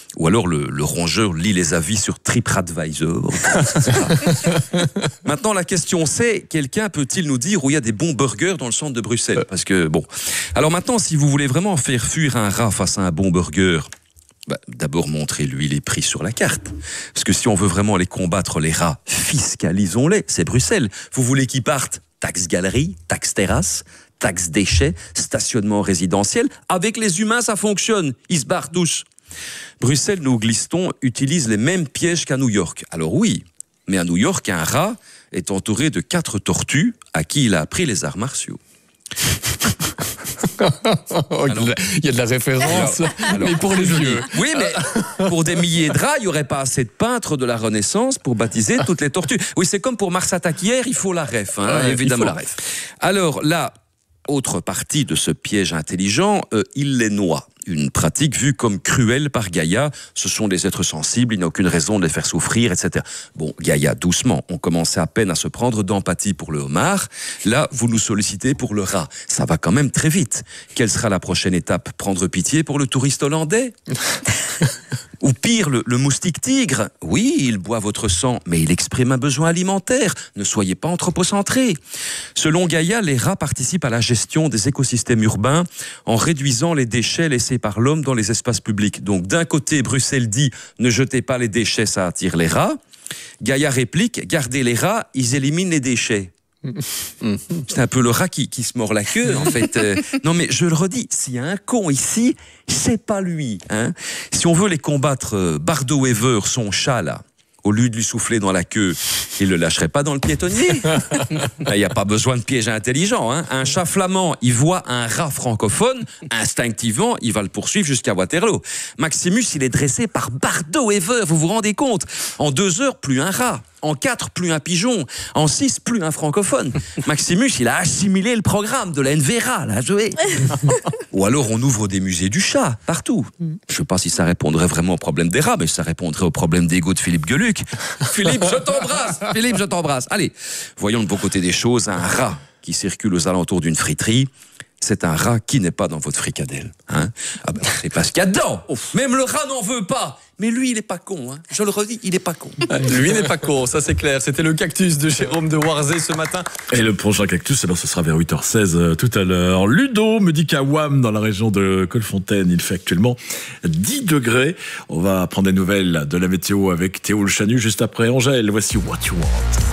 Ou alors le rongeur lit les avis sur TripAdvisor. Maintenant, la question c'est, quelqu'un peut-il nous dire où il y a des bons burgers dans le centre de Bruxelles? Parce que, bon... Alors maintenant, si vous voulez vraiment faire fuir un rat face à un bon burger... d'abord, montrez-lui les prix sur la carte. Parce que si on veut vraiment les combattre, les rats, fiscalisons-les. C'est Bruxelles. Vous voulez qu'ils partent? Taxe galerie, taxe terrasse, taxe déchets, stationnement résidentiel. Avec les humains, ça fonctionne. Ils se barrent tous. Bruxelles, nous glissons, utilise les mêmes pièges qu'à New York. Alors oui, mais à New York, un rat est entouré de 4 tortues à qui il a appris les arts martiaux. Il y a de la référence, mais pour les vieux. Oui, mais pour des milliers de rats, il n'y aurait pas assez de peintres de la Renaissance pour baptiser toutes les tortues. Oui, c'est comme pour Mars Attack hier, il faut la ref, évidemment. Il faut la ref. Alors là, autre partie de ce piège intelligent, il les noie. Une pratique vue comme cruelle par Gaïa. Ce sont des êtres sensibles, il n'y a aucune raison de les faire souffrir, etc. Bon, Gaïa, doucement, on commençait à peine à se prendre d'empathie pour le homard. Là, vous nous sollicitez pour le rat. Ça va quand même très vite. Quelle sera la prochaine étape? Prendre pitié pour le touriste hollandais? Ou pire, le moustique tigre. Oui, il boit votre sang, mais il exprime un besoin alimentaire. Ne soyez pas anthropocentrés. Selon Gaïa, les rats participent à la gestion des écosystèmes urbains en réduisant les déchets laissés par l'homme dans les espaces publics. Donc d'un côté, Bruxelles dit « ne jetez pas les déchets, ça attire les rats ». Gaïa réplique « gardez les rats, ils éliminent les déchets ». C'est un peu le rat qui se mord la queue, en fait. Non, mais je le redis, s'il y a un con ici, c'est pas lui. Hein. Si on veut les combattre, Bardo Wever, son chat, là, au lieu de lui souffler dans la queue, il le lâcherait pas dans le piétonnier. Il n'y a pas besoin de piège intelligent. Hein. Un chat flamand, il voit un rat francophone, instinctivement, il va le poursuivre jusqu'à Waterloo. Maximus, il est dressé par Bardo Wever, vous vous rendez compte? En 2 heures, plus un rat. En 4, plus un pigeon. En 6, plus un francophone. Maximus, il a assimilé le programme de la NVRA, là, joué. Ou alors on ouvre des musées du chat, partout. Je ne sais pas si ça répondrait vraiment au problème des rats, mais ça répondrait au problème d'ego de Philippe Geluck. Philippe, je t'embrasse. Philippe, je t'embrasse. Allez, voyons de beau côté des choses. Un rat qui circule aux alentours d'une friterie, c'est un rat qui n'est pas dans votre fricadelle. Hein? Ah ben, c'est parce qu'il y a dedans. Même le rat n'en veut pas. Mais lui, il n'est pas con. Hein. Je le redis, il n'est pas con. Lui n'est pas con, ça c'est clair. C'était le cactus de Jérôme de Warzé ce matin. Et le prochain cactus, alors ce sera vers 8h16 tout à l'heure. Ludo me dit qu'à Wam, dans la région de Colfontaine, il fait actuellement 10 degrés. On va prendre des nouvelles de la météo avec Théo Le Chanu juste après Angèle. Voici What You Want.